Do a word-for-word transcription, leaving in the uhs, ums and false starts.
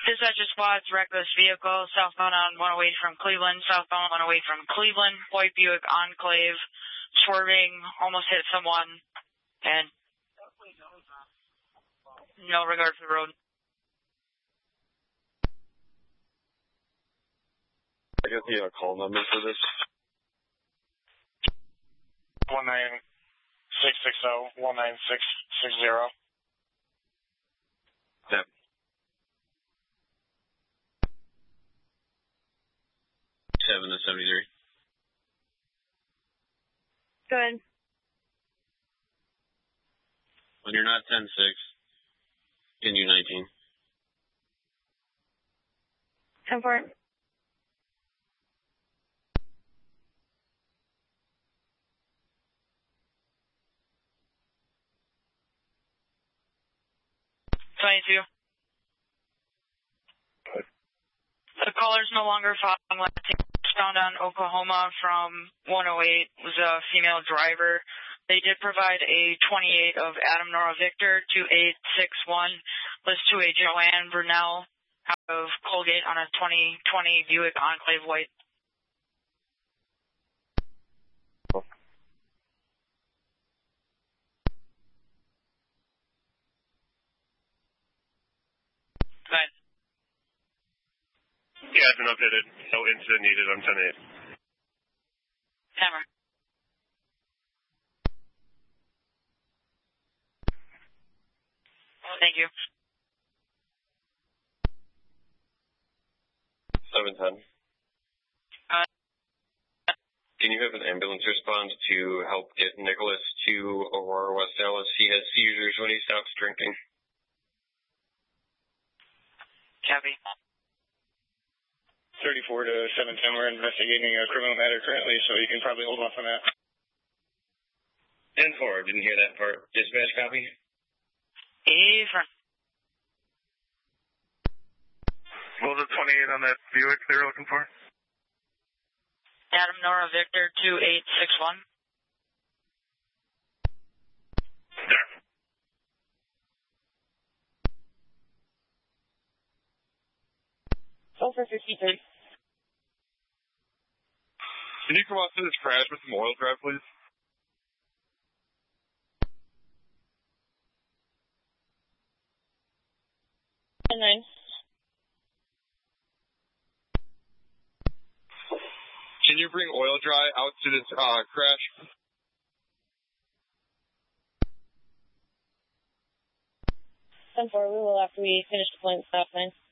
Dispatcher spots reckless vehicle southbound on one oh eight from Cleveland, southbound one oh eight from Cleveland, white Buick Enclave, swerving, almost hit someone, and no regard for the road. I got the uh, call number for this. one nine six six zero, one nine six six zero. Yep. seven to seventy-three. Go ahead. When you're not ten six, can you nineteen? ten four. twenty-two. The caller's no longer following last found on Oklahoma from one oh eight was a female driver. They did provide a twenty-eight of Adam Nora Victor two eight six one was to a Joanne Brunel out of Colgate on a twenty twenty Buick Enclave white. Go ahead. Yeah, it's been updated. No incident needed on ten eight. Hammer. Thank you. seven ten. Uh, Can you have an ambulance respond to help get Nicholas to Aurora, West Dallas? He has seizures when he stops drinking. Copy. thirty-four to seven ten, we're investigating a criminal matter currently, so you can probably hold off on that. ten four, didn't hear that part. Dispatch copy? Affirm. What was the twenty-eight on that Buick they were looking for? Adam Nora Victor two eight six one. There. Over fifty-three. Can you come out to this crash with some oil drive, please? ten nine. Can you bring oil dry out to this uh, crash? ten four, we will after we finish deploying stop sign.